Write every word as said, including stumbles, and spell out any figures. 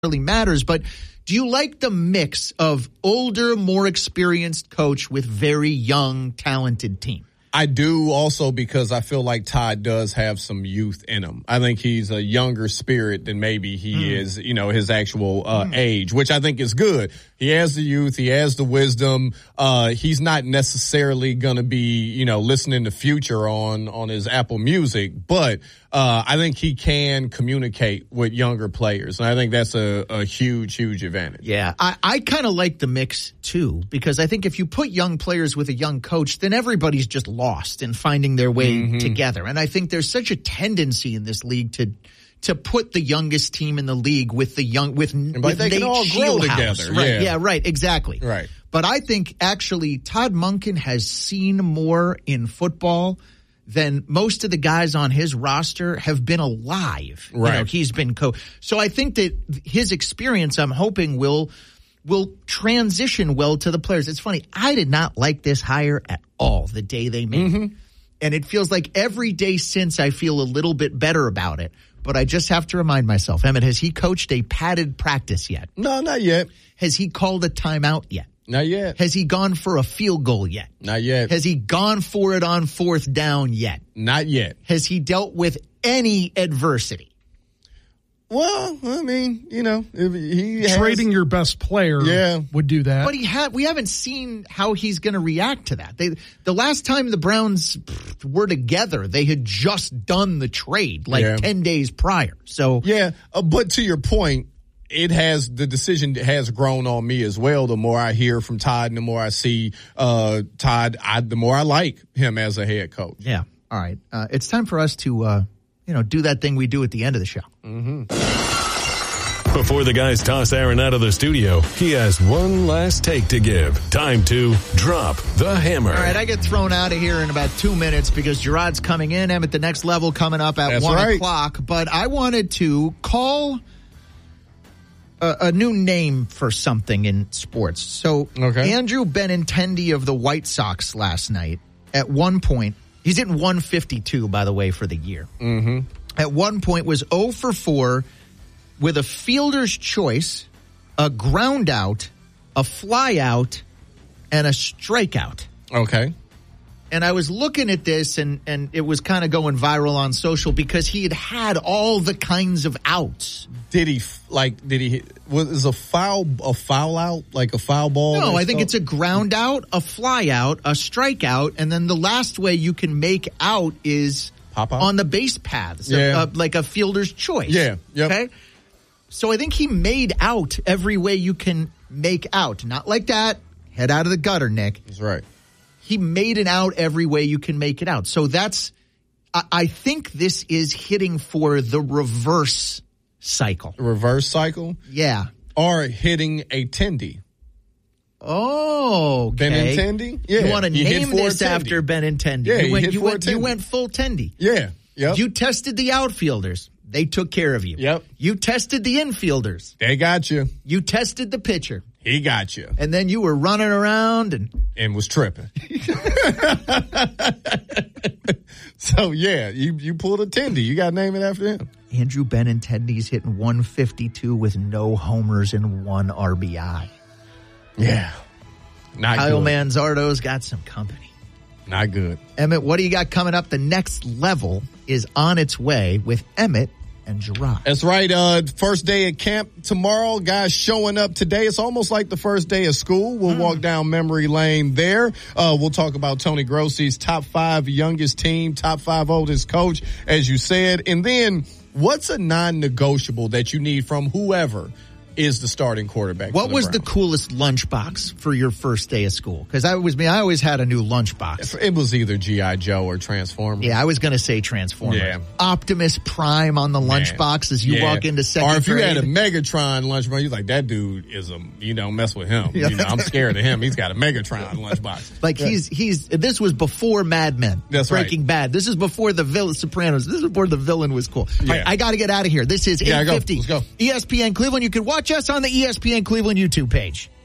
really matters, but do you like the mix of older, more experienced coach with very young, talented team? I do also because I feel like Todd does have some youth in him. I think he's a younger spirit than maybe he mm. is, you know, his actual uh, mm. age, which I think is good. He has the youth. He has the wisdom. Uh, he's not necessarily going to be, you know, listening to Future on, on his Apple Music, but uh, I think he can communicate with younger players. And I think that's a, a huge, huge advantage. Yeah. I, I kind of like the mix too, because I think if you put young players with a young coach, then everybody's just lost in finding their way mm-hmm. together. And I think there's such a tendency in this league to to put the youngest team in the league with the young with, with they Nate can all grow Shieldhouse. together. Right. Yeah. yeah, right, exactly. Right. But I think actually Todd Monken has seen more in football than most of the guys on his roster have been alive. Right. You know, he's been co. So I think that his experience, I'm hoping, will will transition well to the players. It's funny. I did not like this hire at all the day they made mm-hmm. it. And it feels like every day since I feel a little bit better about it. But I just have to remind myself, Emmett, has he coached a padded practice yet? No, not yet. Has he called a timeout yet? Not yet. Has he gone for a field goal yet? Not yet. Has he gone for it on fourth down yet? Not yet. Has he dealt with any adversity? Well, I mean, you know, if he trading has, your best player yeah. would do that. But he had we haven't seen how he's going to react to that. They the last time the Browns were together, they had just done the trade like yeah. ten days prior. So yeah, uh, but to your point, it has the decision has grown on me as well. The more I hear from Todd, and the more I see uh, Todd, I, the more I like him as a head coach. Yeah. All right. Uh, it's time for us to, uh, you know, do that thing we do at the end of the show. Mm-hmm. Before the guys toss Aaron out of the studio, he has one last take to give. Time to drop the hammer. All right, I get thrown out of here in about two minutes because Gerard's coming in. I'm at the next level coming up at That's one right. o'clock. But I wanted to call a, a new name for something in sports. So okay. Andrew Benintendi of the White Sox last night, at one point, he's hitting one fifty-two, by the way, for the year. Mm-hmm. At one point was oh for four with a fielder's choice, a ground out, a fly out, and a strikeout. Okay. And I was looking at this, and, and it was kind of going viral on social because he had had all the kinds of outs. Did he, like, did he, was a foul, a foul out, like a foul ball? No, I think it's a ground out, a fly out, a strikeout, and then the last way you can make out is Pop out? On the base paths, yeah. uh, like a fielder's choice. Yeah, yep. Okay? So I think he made out every way you can make out. Not like that. Head out of the gutter, Nick. That's right. He made it out every way you can make it out. So that's, I, I think this is hitting for the reverse cycle. Reverse cycle? Yeah. Or hitting a tendy. Oh, okay. Benintendi? Yeah. You want to He hit name for a this tendy. after Benintendi. Yeah, you he went, hit you for a went, you tendy. went full tendy. Yeah. Yep. You tested the outfielders. They took care of you. Yep. You tested the infielders. They got you. You tested the pitcher. He got you. And then you were running around and... And was tripping. So, yeah, you, you pulled a tendy. You got to name it after him. Andrew Benintendi's hitting one fifty-two with no homers and one R B I. Yeah. Not Kyle good. Manzardo's got some company. Not good. Emmett, what do you got coming up? The next level is on its way with Emmett and Gerard. That's right. Uh, first day at camp tomorrow. Guys showing up today. It's almost like the first day of school. We'll mm. walk down memory lane there. Uh, we'll talk about Tony Grossi's top five youngest team, top five oldest coach, as you said. And then what's a non-negotiable that you need from whoever is the starting quarterback? What the was Browns? the coolest lunchbox for your first day of school? Because I was me, I always had a new lunchbox. It was either G I. Joe or Transformers. Yeah, I was going to say Transformers. Yeah. Optimus Prime on the lunchbox as you yeah. walk into second grade. Or if you grade. had a Megatron lunchbox, you're like, that dude is a, you don't mess with him. Yeah. You know, I'm scared of him. He's got a Megatron lunchbox. Like yeah. he's, he's, this was before Mad Men. That's Breaking right. Bad. This is before the villain, Sopranos. This is before the villain was cool. Yeah. All right, I got to get out of here. This is yeah, eight fifty. Let's go. E S P N Cleveland. You can watch us on the E S P N Cleveland YouTube page.